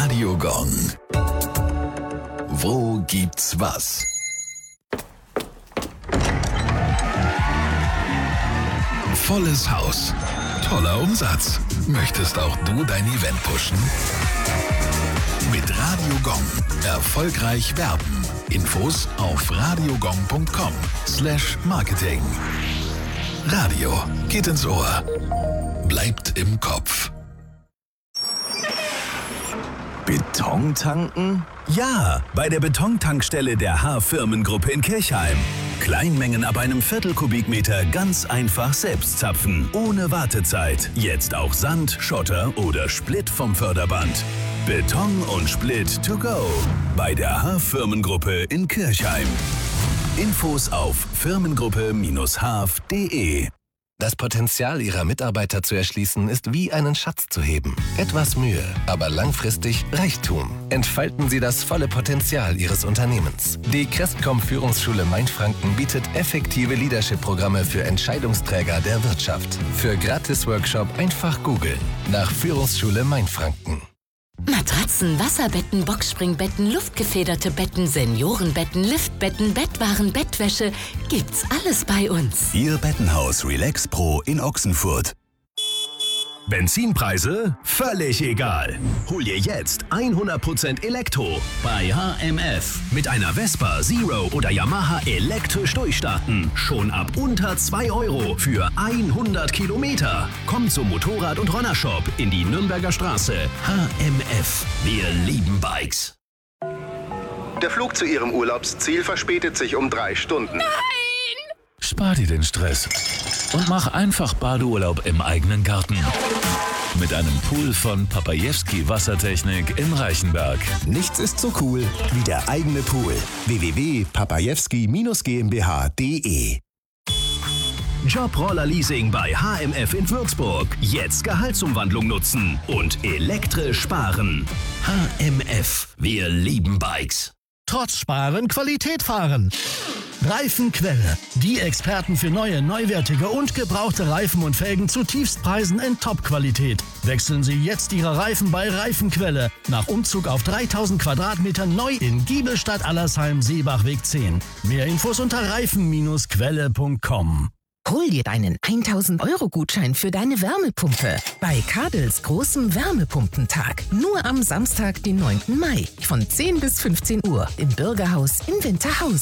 Radio Gong. Wo gibt's was? Volles Haus. Toller Umsatz. Möchtest auch du dein Event pushen? Mit Radio Gong. Erfolgreich werben. Infos auf radiogong.com/marketing. Radio geht ins Ohr. Bleibt im Kopf. Beton tanken? Ja, bei der Betontankstelle der H-Firmengruppe in Kirchheim. Kleinmengen ab einem Viertel-Kubikmeter ganz einfach selbst zapfen, ohne Wartezeit. Jetzt auch Sand, Schotter oder Split vom Förderband. Beton und Split to go bei der H-Firmengruppe in Kirchheim. Infos auf firmengruppe-haf.de. Das Potenzial Ihrer Mitarbeiter zu erschließen, ist wie einen Schatz zu heben. Etwas Mühe, aber langfristig Reichtum. Entfalten Sie das volle Potenzial Ihres Unternehmens. Die Crestcom Führungsschule Mainfranken bietet effektive Leadership-Programme für Entscheidungsträger der Wirtschaft. Für Gratis-Workshop einfach googeln. Nach Führungsschule Mainfranken. Matratzen, Wasserbetten, Boxspringbetten, luftgefederte Betten, Seniorenbetten, Liftbetten, Bettwaren, Bettwäsche. Gibt's alles bei uns. Ihr Bettenhaus Relax Pro in Ochsenfurt. Benzinpreise? Völlig egal. Hol dir jetzt 100% Elektro bei HMF. Mit einer Vespa, Zero oder Yamaha elektrisch durchstarten. Schon ab unter 2 € für 100 Kilometer. Komm zum Motorrad- und Rollershop in die Nürnberger Straße. HMF. Wir lieben Bikes. Der Flug zu Ihrem Urlaubsziel verspätet sich um 3 Stunden. Spar dir den Stress und mach einfach Badeurlaub im eigenen Garten. Mit einem Pool von Papajewski Wassertechnik in Reichenberg. Nichts ist so cool wie der eigene Pool. www.papajewski-GmbH.de. Job-Roller-Leasing bei HMF in Würzburg. Jetzt Gehaltsumwandlung nutzen und elektrisch sparen. HMF. Wir lieben Bikes. Trotz Sparen Qualität fahren. Reifenquelle. Die Experten für neue, neuwertige und gebrauchte Reifen und Felgen zu Tiefstpreisen in Top-Qualität. Wechseln Sie jetzt Ihre Reifen bei Reifenquelle. Nach Umzug auf 3000 Quadratmetern neu in Giebelstadt-Allersheim, Seebachweg 10. Mehr Infos unter reifen-quelle.com. Hol dir deinen 1.000-Euro-Gutschein für deine Wärmepumpe bei Kadels großem Wärmepumpentag. Nur am Samstag, den 9. Mai von 10 bis 15 Uhr im Bürgerhaus in Winterhausen.